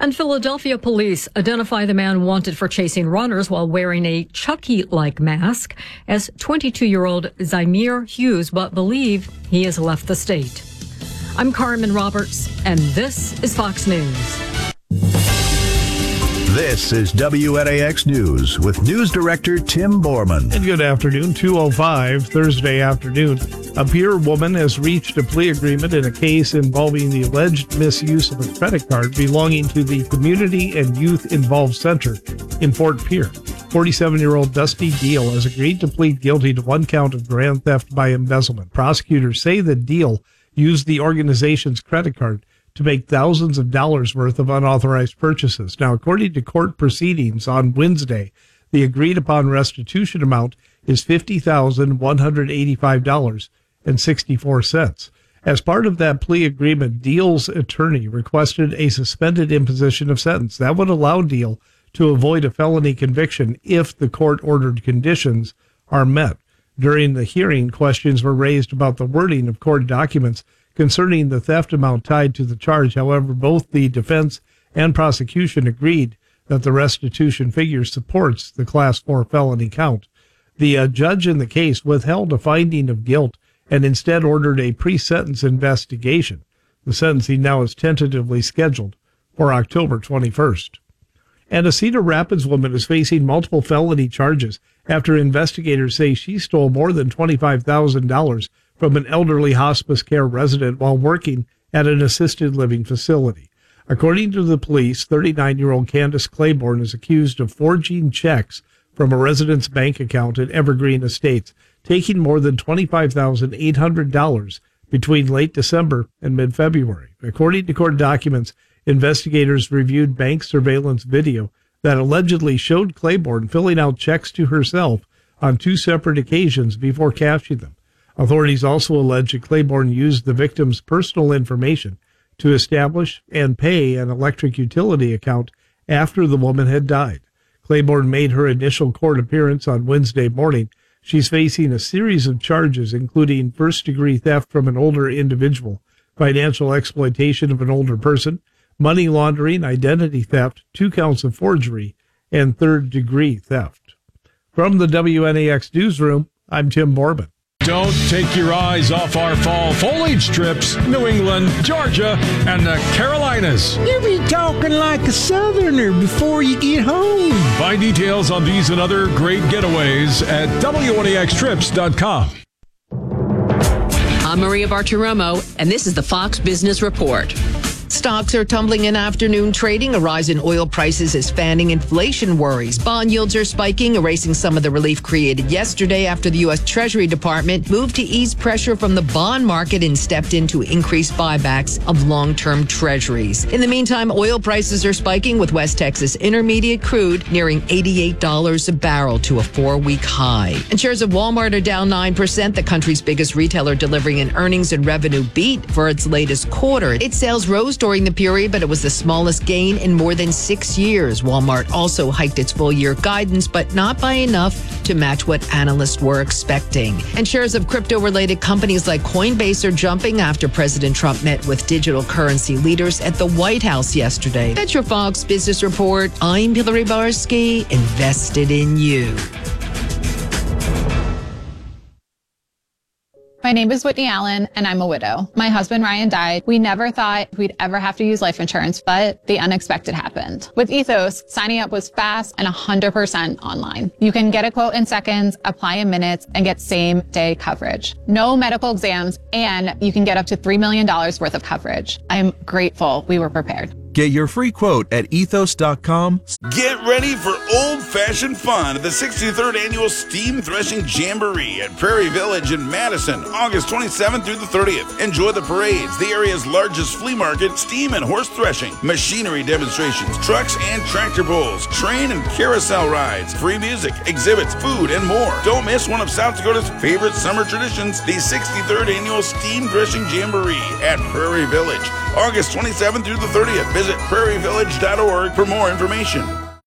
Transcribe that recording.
And Philadelphia police identify the man wanted for chasing runners while wearing a Chucky-like mask as 22-year-old Zymir Hughes, but believe he has left the state. I'm Carmen Roberts, and this is Fox News. This is WNAX News with News Director Tim Borman. And good afternoon, 2:05 Thursday afternoon. A Pierre woman has reached a plea agreement in a case involving the alleged misuse of a credit card belonging to the Community and Youth Involved Center in Fort Pierre. 47-year-old Dusty Deal has agreed to plead guilty to one count of grand theft by embezzlement. Prosecutors say that Deal used the organization's credit card to make thousands of dollars worth of unauthorized purchases. Now, according to court proceedings on Wednesday, the agreed-upon restitution amount is $50,185.64. As part of that plea agreement, Deal's attorney requested a suspended imposition of sentence. That would allow Deal to avoid a felony conviction if the court-ordered conditions are met. During the hearing, questions were raised about the wording of court documents concerning the theft amount tied to the charge. However, both the defense and prosecution agreed that the restitution figure supports the Class 4 felony count. The judge in the case withheld a finding of guilt and instead ordered a pre-sentence investigation. The sentencing now is tentatively scheduled for October 21st. And a Cedar Rapids woman is facing multiple felony charges after investigators say she stole more than $25,000 from an elderly hospice care resident while working at an assisted living facility. According to the police, 39-year-old Candace Claiborne is accused of forging checks from a resident's bank account at Evergreen Estates, taking more than $25,800 between late December and mid-February. According to court documents, investigators reviewed bank surveillance video that allegedly showed Claiborne filling out checks to herself on two separate occasions before cashing them. Authorities also allege that Claiborne used the victim's personal information to establish and pay an electric utility account after the woman had died. Claiborne made her initial court appearance on Wednesday morning. She's facing a series of charges, including first-degree theft from an older individual, financial exploitation of an older person, money laundering, identity theft, 2 counts of forgery, and third-degree theft. From the WNAX newsroom, I'm Tim Borman. Don't take your eyes off our fall foliage trips. New England, Georgia, and the Carolinas. You be talking like a Southerner before you get home. Find details on these and other great getaways at WNAXtrips.com. I'm Maria Bartiromo, and this is the Fox Business Report. Stocks are tumbling in afternoon trading. A rise in oil prices is fanning inflation worries. Bond yields are spiking, erasing some of the relief created yesterday after the U.S. Treasury Department moved to ease pressure from the bond market and stepped in to increase buybacks of long-term treasuries. In the meantime, oil prices are spiking, with West Texas Intermediate crude nearing $88 a barrel to a 4-week high. And shares of Walmart are down 9%, the country's biggest retailer delivering an earnings and revenue beat for its latest quarter. Its sales rose during the period, but it was the smallest gain in more than 6 years. Walmart also hiked its full-year guidance, but not by enough to match what analysts were expecting. And shares of crypto-related companies like Coinbase are jumping after President Trump met with digital currency leaders at the White House yesterday. That's your Fox Business Report. I'm Hillary Barsky, invested in you. My name is Whitney Allen, and I'm a widow. My husband, Ryan, died. We never thought we'd ever have to use life insurance, but the unexpected happened. With Ethos, signing up was fast and 100% online. You can get a quote in seconds, apply in minutes, and get same-day coverage. No medical exams, and you can get up to $3 million worth of coverage. I'm grateful we were prepared. Get your free quote at ethos.com. Get ready for old-fashioned fun at the 63rd Annual Steam Threshing Jamboree at Prairie Village in Madison, August 27th through the 30th. Enjoy the parades, the area's largest flea market, steam and horse threshing, machinery demonstrations, trucks and tractor pulls, train and carousel rides, free music, exhibits, food, and more. Don't miss one of South Dakota's favorite summer traditions, the 63rd Annual Steam Threshing Jamboree at Prairie Village, August 27th through the 30th. Visit prairievillage.org for more information.